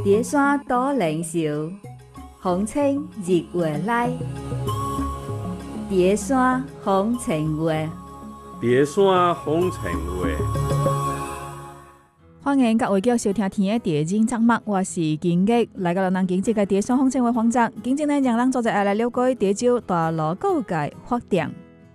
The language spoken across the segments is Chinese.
蝶山多灵秀，风清日月来。蝶山风情月， 蝶山风情月。 欢迎各位继续收听天的地景节目，我是金吉，来到咱经济嘅蝶山风情月环节。今天呢，让咱做者来了解蝶洲大路告嘅发展。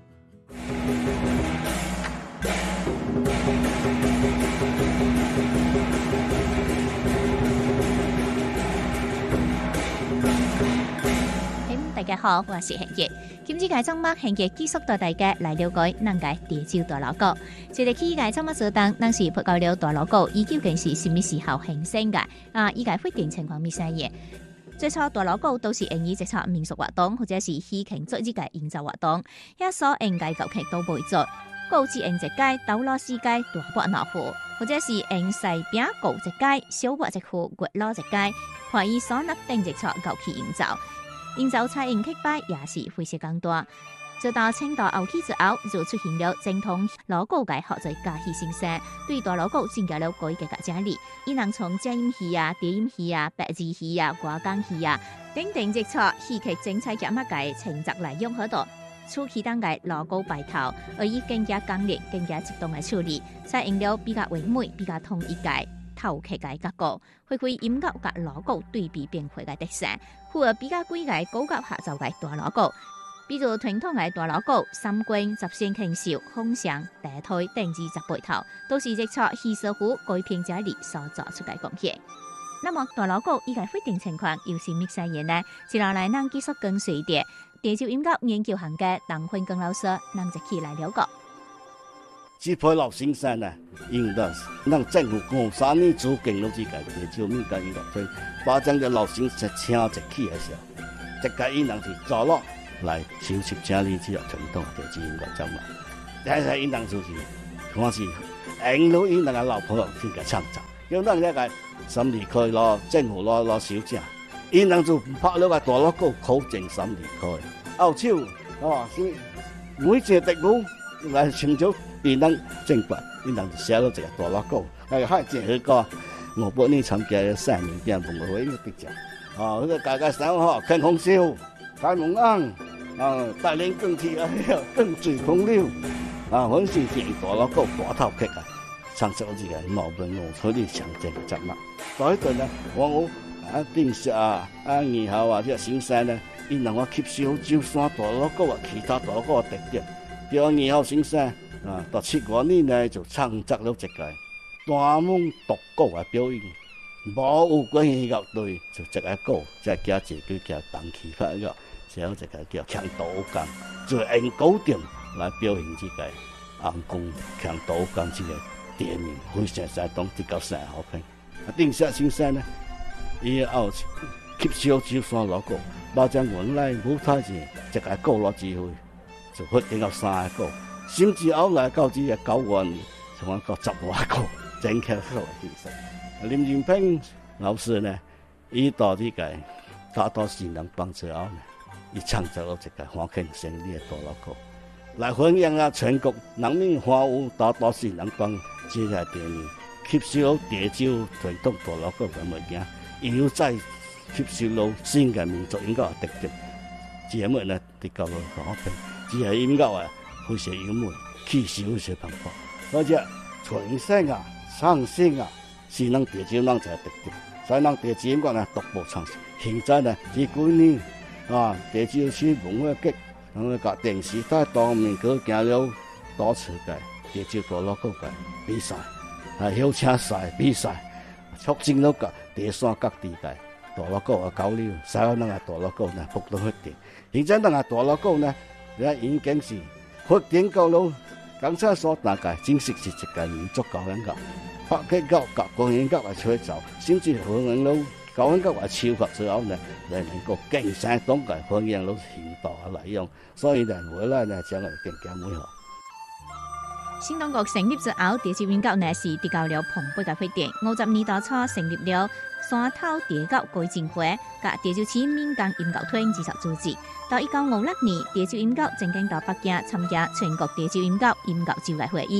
大家好，我是恒杰。今次嘅节目，恒杰继续带大家来了解咱嘅蝶洲大路沟。这个期嘅节目所当，咱是不到了大路沟，伊究竟是什么时候形成嘅？伊嘅发展情况咩些嘢？最初大路沟都是用于一场民俗活动，或者是喜庆节日嘅营造活动，一所应该旧剧都未做。高至用一街、斗罗四街、大伯闹户，或者是用西饼高一街、小伯一户、月老一街，可以所纳定一场旧气营造。营造采用客摆也是非常简单。直到清代后期之后，就出现了正统路沟界学做家戏形式，对大路沟增加了改革嘅加力。伊能从正音戏啊、低音戏啊、白字戏啊、歌讲戏啊，等等一撮戏剧精彩节目嘅情节来用好多。初期当嘅路沟摆头，而以更加强烈、更加激动嘅处理，采用了比较唯美、比较统一嘅头客嘅结构，发挥音乐甲路沟对比变化嘅特色。符合比较贵嘅高级下奏嘅大路沟，比如传统嘅大路沟、三关、十仙庆寿、红祥、地推等28头，都是一撮戏社府改编者里所做出嘅贡献。那么大路沟伊嘅发展情况又是咩些嘢呢？接落来咱继续跟随着蝶洲音乐研究行嘅邓坤庚老师，咱一起来了解。 这批老先生呢，应当让政府53年主建了这个蝶洲民间音乐队，把这个老先生请一起的时候，这个应当是坐落来收集这里这个传统的蝶洲音乐节目。但是应当就是看是引导应当个老朋友去个创造，因当这个3里开咯，政府攞收正，应当就拍了个大路沟口径3里开，后手哦是每一个队伍来成就。伊当正版，伊当写了这个大路沟，还结合个58年参加的3年变文化会的比赛，那个大家想哈，看红烧、开蒙昂，带领更替更最风流，我是建大路沟大头客啊，创造这个老文农村的象征节目。在迄阵呢，我定石啊、二号啊，这新山呢，伊能够吸收舟山大路沟啊，其他大路沟的特点，比如2号新山。到75年呢，就创作了一个大蒙独歌的表演，无有关音乐队，就这个歌，再加一句叫动气法乐，然后这个叫强刀工，就用古典来表现这个红宫强刀工这个店面，非常在当地较上好看。定下先生呢，伊也吸收舟山路歌，把将原来舞台上这个歌落机会，就发展到3个歌。甚至后来到这个9万年，从到10万个整起来其实。林俊平老师呢，伊到这个大多新人帮之后呢，伊创造了这个欢庆胜利的大路沟，来弘扬全国人民欢舞大多新人帮这个电影，吸收蝶洲传统大路沟的物件，又再吸收了新的民族音乐的特点。节目呢，得到了好评，这个音乐啊。非常优美，气势非常磅礴，而且传声啊、唱声啊，是咱蝶洲人一个特点。所以咱蝶洲音乐呢，独步创新。现在呢，这几年蝶洲市文化局甲电视台当面去行了多次嘅蝶洲大路沟嘅比赛，邀请赛比赛，促进了个蝶山各地嘅大路沟嘅交流，使咱嘅大路沟呢不断发展。现在咱嘅大路沟呢，已经是。发展到了刚才所大概正式是一个民族交响乐，把这个甲国音乐来吹奏，甚至弘扬了交响乐来超发之后呢，来能够更上当个弘扬了现代的内容，所以呢，未来呢将来更加美好。 新当局成立之后，蝶洲音乐呢是得到了蓬勃嘅发展。50年代初成立了山头蝶角改进会，甲蝶洲市民间音乐团技术组织。到1956年，蝶洲音乐正经到北京参加全国蝶洲音乐周嘅汇演。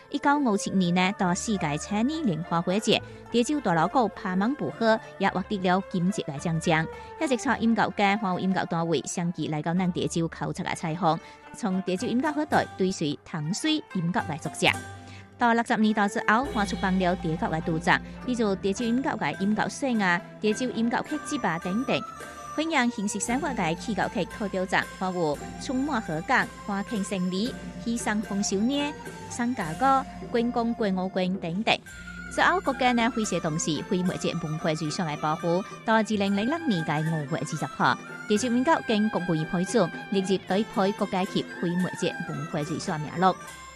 1957年呢，到世界青年联欢会节，潮州大老歌拍芒不喝，也获得了金质嘅奖章。一直從音樂界、華語音樂單位相繼來到咱潮州考察嘅採訪，從潮州音樂學隊追隨糖水音樂嚟作者。到60年代之後，還出版了第一個嘅著作，例如潮州音樂嘅音樂書啊、潮州音樂劇集啊等等。弘揚現實生活嘅戲劇劇代表作，包括《充滿河港》、《花慶勝利》、《犧牲豐收年》、《商家歌》、《關公過我關》等等。之後國家呢，會寫同時非物質文化遺產嘅保護，到2006年嘅5月20號，潮州音樂經國務院批准，列入對配國家級非物質文化遺產名錄。